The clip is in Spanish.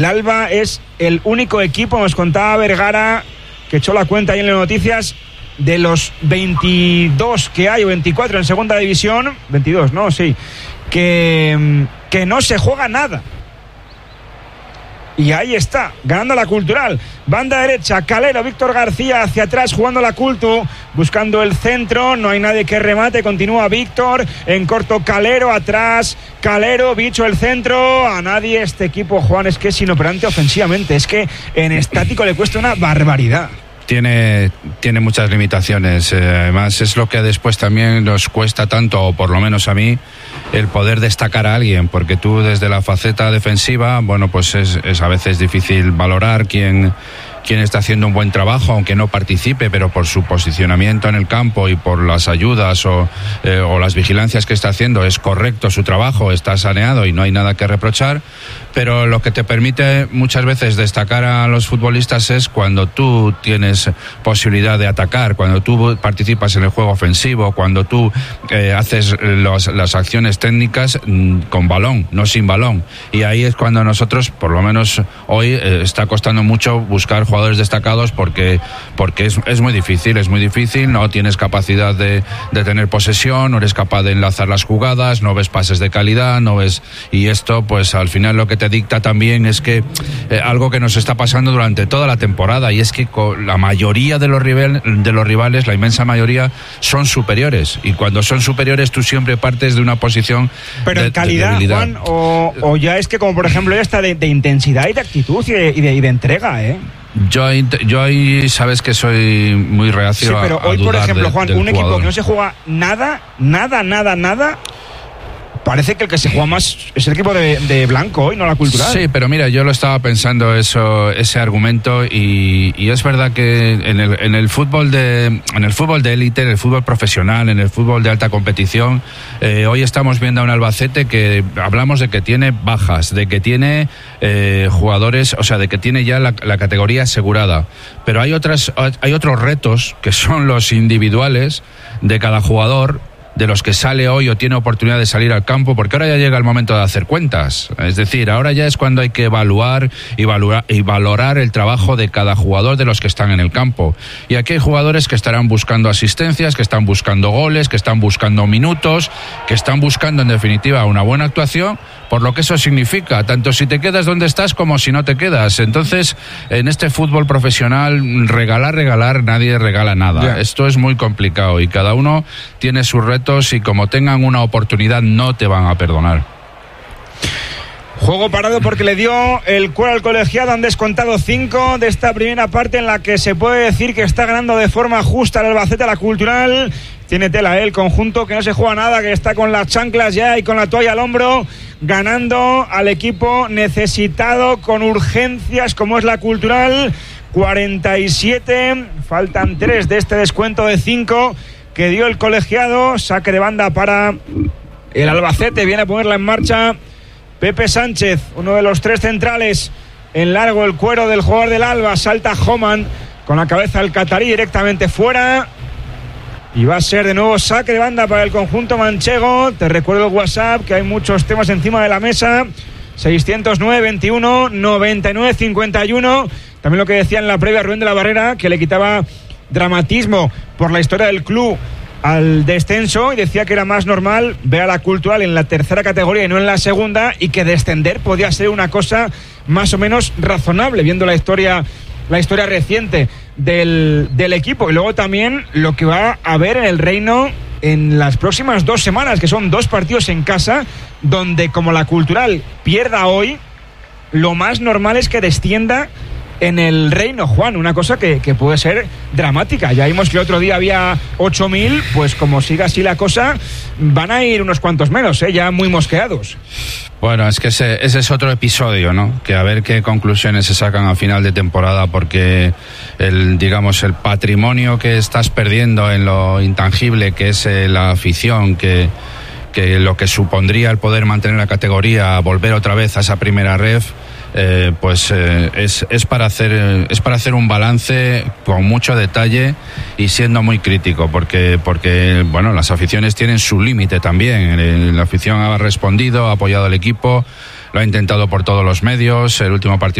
El Alba es el único equipo, nos contaba Vergara, que echó la cuenta ahí en las noticias, de los 22 que hay, o 24 en segunda división, 22, ¿no? Sí, que no se juega nada. Y ahí está, ganando la Cultural. Banda derecha, Calero, Víctor García hacia atrás, jugando la Cultu, buscando el centro, no hay nadie que remate, continúa Víctor, en corto Calero, atrás Calero, bicho el centro, a nadie. Este equipo, Juan, es que es inoperante ofensivamente, es que en estático le cuesta una barbaridad. Tiene muchas limitaciones, además es lo que después también nos cuesta tanto, o por lo menos a mí, el poder destacar a alguien, porque tú desde la faceta defensiva, bueno, pues es a veces difícil valorar quién está haciendo un buen trabajo, aunque no participe, pero por su posicionamiento en el campo y por las ayudas o las vigilancias que está haciendo, es correcto su trabajo, está saneado y no hay nada que reprochar. Pero lo que te permite muchas veces destacar a los futbolistas es cuando tú tienes posibilidad de atacar, cuando tú participas en el juego ofensivo, cuando tú haces las acciones técnicas con balón, no sin balón. Y ahí es cuando nosotros, por lo menos hoy, está costando mucho buscar jugadores destacados porque es muy difícil, no tienes capacidad de tener posesión, no eres capaz de enlazar las jugadas, no ves pases de calidad, no ves, y esto pues al final lo que te dicta también es que algo que nos está pasando durante toda la temporada, y es que la mayoría de los rivales, la inmensa mayoría, son superiores, y cuando son superiores tú siempre partes de una posición pero en calidad, Juan, o ya es que como por ejemplo ya está de intensidad y de actitud y de entrega, Yo ahí sabes que soy muy reacio. Sí, pero hoy, por ejemplo, Juan, un equipo que no se juega nada, parece que el que se juega más es el equipo de Blanco hoy, no la Cultural. Sí, pero mira, yo lo estaba pensando ese argumento, y es verdad que en el fútbol de élite, en el fútbol profesional, en el fútbol de alta competición, hoy estamos viendo a un Albacete que hablamos de que tiene bajas, de que tiene jugadores, o sea, de que tiene ya la categoría asegurada. Pero hay otros retos que son los individuales de cada jugador, de los que sale hoy o tiene oportunidad de salir al campo, porque ahora ya llega el momento de hacer cuentas. Es decir, ahora ya es cuando hay que evaluar y valorar el trabajo de cada jugador de los que están en el campo. Y aquí hay jugadores que estarán buscando asistencias, que están buscando goles, que están buscando minutos, que están buscando en definitiva una buena actuación, por lo que eso significa, tanto si te quedas donde estás como si no te quedas. Entonces, en este fútbol profesional, regalar, nadie regala nada. Yeah. Esto es muy complicado y cada uno tiene sus retos, y como tengan una oportunidad no te van a perdonar. Juego parado porque le dio el cuero al Colegiado. Han descontado 5 de esta primera parte, en la que se puede decir que está ganando de forma justa el Albacete a la Cultural. Tiene tela el conjunto, que no se juega nada, que está con las chanclas ya y con la toalla al hombro, ganando al equipo necesitado con urgencias como es la Cultural. 47, faltan 3 de este descuento de 5 que dio el Colegiado. Saque de banda para el Albacete, viene a ponerla en marcha Pepe Sánchez, uno de los 3 centrales. En largo el cuero del jugador del Alba, salta Homan con la cabeza del catarí directamente fuera, y va a ser de nuevo saque de banda para el conjunto manchego. Te recuerdo el WhatsApp, que hay muchos temas encima de la mesa: 609 21 99 51. También lo que decía en la previa Rubén de la Barrera, que le quitaba dramatismo por la historia del club al descenso, y decía que era más normal ver a la Cultural en la tercera categoría y no en la segunda, y que descender podía ser una cosa más o menos razonable, viendo la historia reciente del equipo. Y luego también lo que va a haber en el Reino en las próximas 2 semanas, que son 2 partidos en casa, donde como la Cultural pierda hoy, lo más normal es que descienda en el Reino, Juan, una cosa que puede ser dramática. Ya vimos que el otro día había 8.000, pues como siga así la cosa, van a ir unos cuantos menos, ya muy mosqueados. Bueno, es que ese es otro episodio, ¿no? Que a ver qué conclusiones se sacan a final de temporada, porque el patrimonio que estás perdiendo en lo intangible, que es la afición, que lo que supondría el poder mantener la categoría, volver otra vez a esa primera ref, es para hacer un balance con mucho detalle y siendo muy crítico, porque bueno, las aficiones tienen su límite también. La afición ha respondido, ha apoyado al equipo, lo ha intentado por todos los medios. El último partido